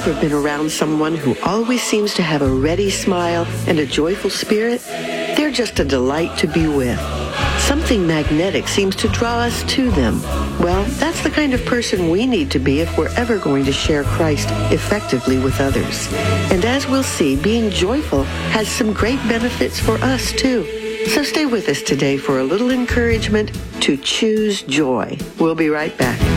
ever been around someone who always seems to have a ready smile and a joyful spirit? They're just a delight to be with. Something magnetic seems to draw us to them. Well, that's the kind of person we need to be if we're ever going to share Christ effectively with others. And as we'll see, being joyful has some great benefits for us too. So stay with us today for a little encouragement to choose joy. We'll be right back.